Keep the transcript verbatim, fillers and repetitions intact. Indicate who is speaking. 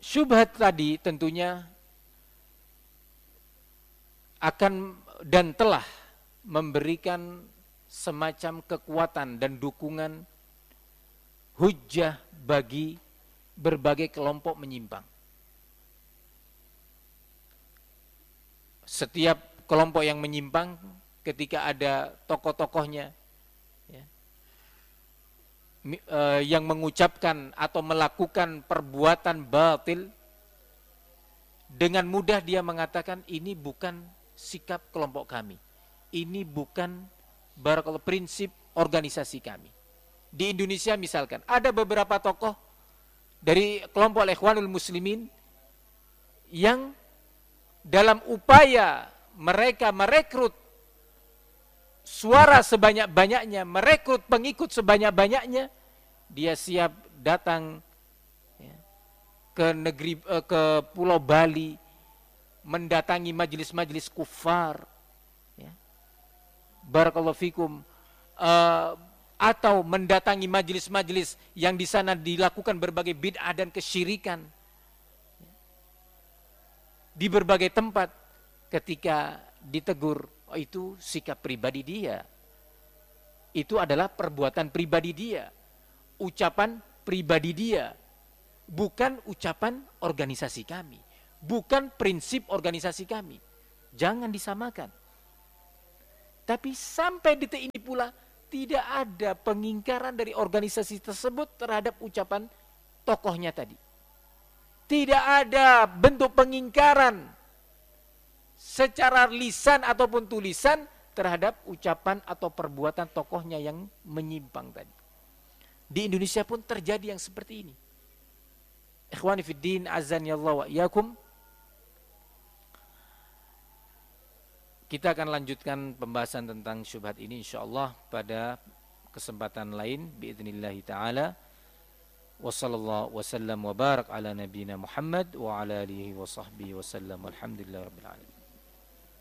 Speaker 1: syubhat tadi tentunya akan dan telah memberikan semacam kekuatan dan dukungan hujjah bagi berbagai kelompok menyimpang. Setiap kelompok yang menyimpang ketika ada tokoh-tokohnya ya, yang mengucapkan atau melakukan perbuatan batil, dengan mudah dia mengatakan ini bukan sikap kelompok kami, ini bukan barakallahu prinsip organisasi kami. Di Indonesia misalkan ada beberapa tokoh dari kelompok Ikhwanul Muslimin yang dalam upaya mereka merekrut suara sebanyak-banyaknya, merekrut pengikut sebanyak-banyaknya, dia siap datang ya, ke negeri ke Pulau Bali, mendatangi majelis-majelis kufar ya. Barakallahu fikum, uh, atau mendatangi majelis-majelis yang di sana dilakukan berbagai bid'ah dan kesyirikan ya. Di berbagai tempat ketika ditegur, oh itu sikap pribadi dia, itu adalah perbuatan pribadi dia, ucapan pribadi dia, bukan ucapan organisasi kami, bukan prinsip organisasi kami. Jangan disamakan. Tapi sampai detik ini pula tidak ada pengingkaran dari organisasi tersebut terhadap ucapan tokohnya tadi. Tidak ada bentuk pengingkaran secara lisan ataupun tulisan terhadap ucapan atau perbuatan tokohnya yang menyimpang tadi. Di Indonesia pun terjadi yang seperti ini. Ikhwani fiddin, azani Allah wa iyyakum. Kita akan lanjutkan pembahasan tentang syubhat ini insyaallah pada kesempatan lain biidznillah taala. Wa sallallahu wasallam wa barak ala nabiyyina Muhammad wa ala alihi wa sahbihi wasallam. Alhamdulillahirabbil alamin.